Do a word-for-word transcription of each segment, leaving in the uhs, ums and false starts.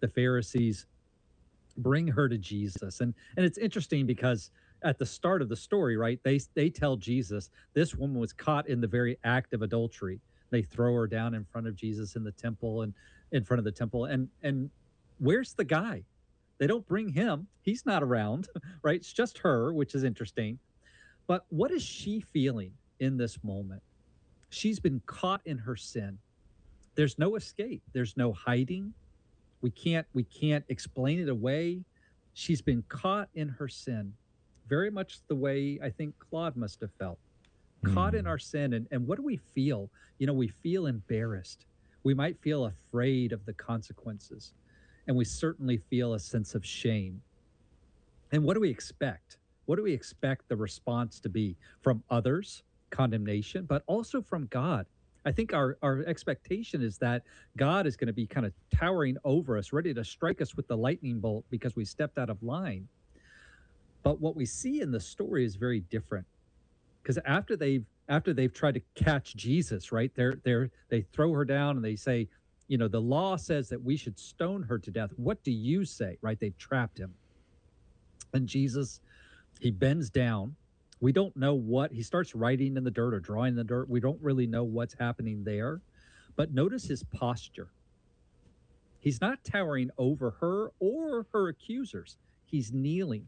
the Pharisees bring her to Jesus. And and it's interesting because at the start of the story, right, they they tell Jesus this woman was caught in the very act of adultery. They throw her down in front of Jesus in the temple and in front of the temple. And and where's the guy? They don't bring him. He's not around, right? It's just her, which is interesting. But what is she feeling in this moment? She's been caught in her sin. There's no escape. There's no hiding. We can't we can't explain it away. She's been caught in her sin, very much the way I think Claude must have felt. Caught in our sin. And, and what do we feel? You know, we feel embarrassed. We might feel afraid of the consequences. And we certainly feel a sense of shame. And what do we expect? What do we expect the response to be from others? Condemnation, but also from God. I think our, our expectation is that God is going to be kind of towering over us, ready to strike us with the lightning bolt because we stepped out of line. But what we see in the story is very different. Because after they've after they've tried to catch Jesus, right? They're they're they throw her down and they say, you know, the law says that we should stone her to death. What do you say? Right? They've trapped him. And Jesus, he bends down. We don't know what, he starts writing in the dirt or drawing in the dirt. We don't really know what's happening there. But notice his posture. He's not towering over her or her accusers. He's kneeling.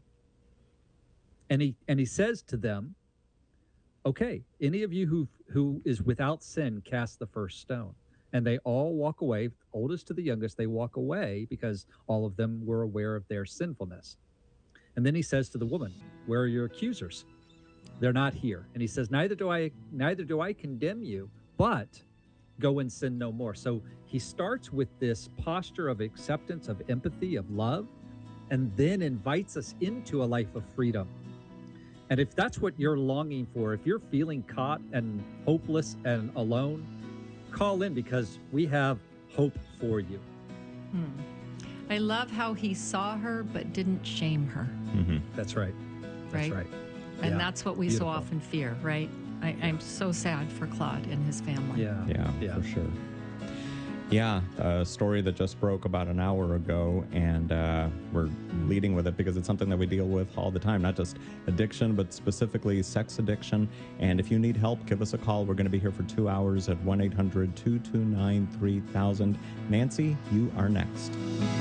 And he and he says to them, okay, any of you who who is without sin, cast the first stone. And they all walk away, oldest to the youngest, they walk away because all of them were aware of their sinfulness. And then he says to the woman, where are your accusers? They're not here. And he says, neither do I, neither do I condemn you, but go and sin no more. So he starts with this posture of acceptance, of empathy, of love, and then invites us into a life of freedom. And if that's what you're longing for, if you're feeling caught and hopeless and alone, call in because we have hope for you. Hmm. I love how he saw her but didn't shame her. Mm-hmm. That's right. Right? That's right. And Yeah. that's what we Beautiful. so often fear, right? I, I'm so sad for Claude and his family. Yeah. Yeah, Yeah. for sure. Yeah, a story that just broke about an hour ago, and uh, we're leading with it because it's something that we deal with all the time, not just addiction, but specifically sex addiction. And if you need help, give us a call. We're going to be here for two hours at one eight hundred two two nine three thousand. Nancy, you are next.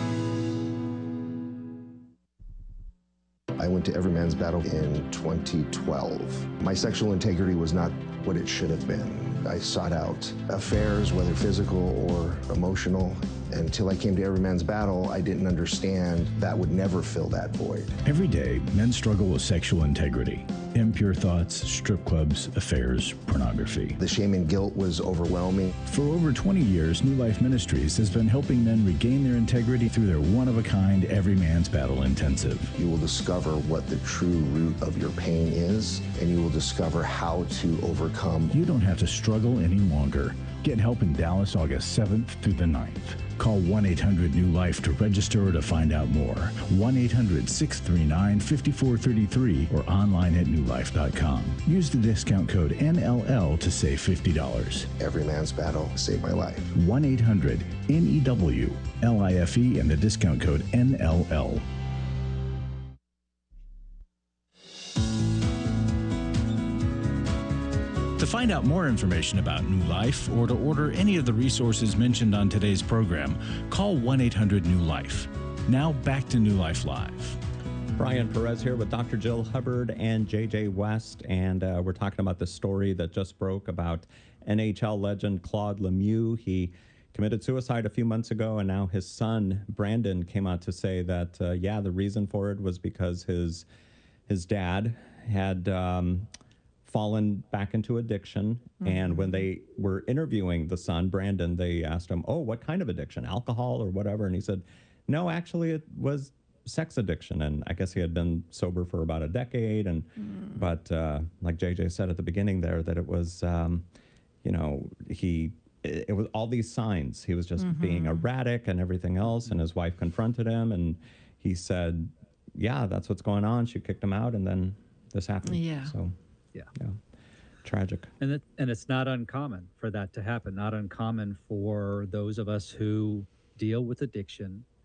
I went to Every Man's Battle in twenty twelve. My sexual integrity was not what it should have been. I sought out affairs, whether physical or emotional. Until I came to Every Man's Battle, I didn't understand that would never fill that void. Every day, men struggle with sexual integrity. Impure thoughts, strip clubs, affairs, pornography. The shame and guilt was overwhelming. For over twenty years, New Life Ministries has been helping men regain their integrity through their one-of-a-kind Every Man's Battle Intensive. You will discover what the true root of your pain is, and you will discover how to overcome. You don't have to struggle any longer. Get help in Dallas August seventh through the ninth. Call one eight hundred new life to register or to find out more. one eight hundred six three nine five four three three or online at new life dot com. Use the discount code N L L to save fifty dollars. Every Man's Battle saved my life. one eight hundred N E W L I F E and the discount code N L L. To find out more information about New Life or to order any of the resources mentioned on today's program, call one eight hundred new life. Now back to New Life Live. Brian Perez here with Doctor Jill Hubbard and J J West, and uh, we're talking about the story that just broke about N H L legend Claude Lemieux. He committed suicide a few months ago, and now his son, Brandon, came out to say that, uh, yeah, the reason for it was because his, his dad had... Um, fallen back into addiction. Mm-hmm. And when they were interviewing the son, Brandon, they asked him, oh, what kind of addiction? Alcohol or whatever? And he said, no, actually it was sex addiction. And I guess he had been sober for about a decade. And mm. But uh, like J J said at the beginning there, that it was, um, you know, he, it, it was all these signs. He was just mm-hmm. being erratic and everything else. And his wife confronted him and he said, yeah, that's what's going on. She kicked him out and then this happened. Yeah. So. Yeah. Yeah. Tragic. And it, and it's not uncommon for that to happen. Not uncommon for those of us who deal with addiction